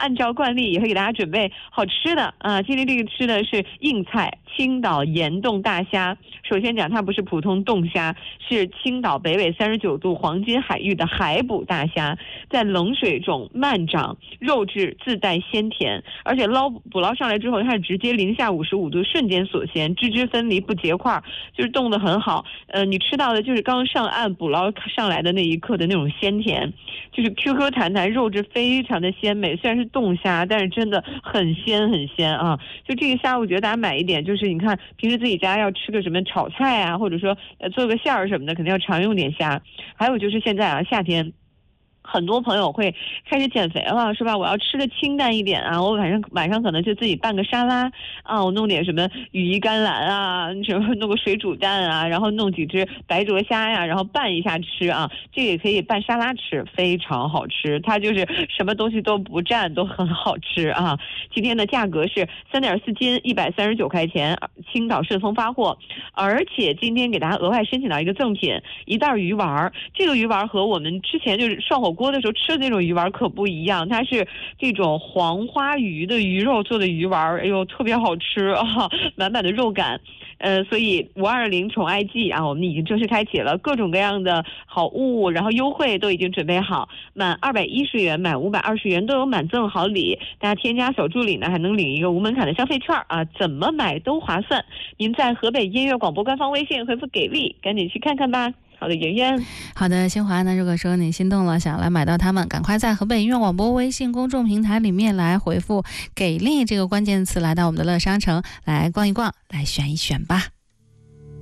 按照惯例也会给大家准备好吃的啊。今天这个吃的是硬菜，青岛盐冻大虾。首先讲它不是普通冻虾，是青岛北纬39度黄金海域的海捕大虾，在冷水中慢长，肉质自带鲜甜，而且捕捞上来之后，它是直接零下55度瞬间锁鲜，汁汁分离不结块，就是冻得很好。你吃到的就是刚上岸捕捞上来的那一刻的那种鲜甜，就是 QQ 弹弹，肉质非常的鲜美。虽然是冻虾，但是真的很鲜很鲜啊！就这个虾，我觉得大家买一点，就是你看平时自己家要吃个什么炒菜啊，或者说做个馅儿什么的，肯定要常用点虾。还有就是现在啊，夏天。很多朋友会开始减肥了，是吧？我要吃的清淡一点啊，我晚上可能就自己拌个沙拉啊，我弄点什么羽衣甘蓝啊，什么弄个水煮蛋啊，然后弄几只白灼虾呀，然后拌一下吃啊，这个也可以拌沙拉吃，非常好吃。它就是什么东西都不蘸，都很好吃啊。今天的价格是3.4斤，139块钱，青岛顺丰发货。而且今天给大家额外申请到一个赠品，一袋鱼丸。这个鱼丸和我们之前就是涮火锅的时候吃的那种鱼丸可不一样，它是这种黄花鱼的鱼肉做的鱼丸，哎呦特别好吃啊，满满的肉感。所以520宠爱季啊，我们已经正式开启了，各种各样的好物，然后优惠都已经准备好，满210元、满520元都有满赠好礼。大家添加小助理呢，还能领一个无门槛的消费券啊，怎么买都划算。您在河北音乐广播官方微信回复给力，赶紧去看看吧。好的，圆圆。 好的，新华呢，如果说你心动了，想要来买到它们，赶快在河北音乐广播微信公众平台里面来回复给力这个关键词，来到我们的乐商城来逛一逛，来选一选吧。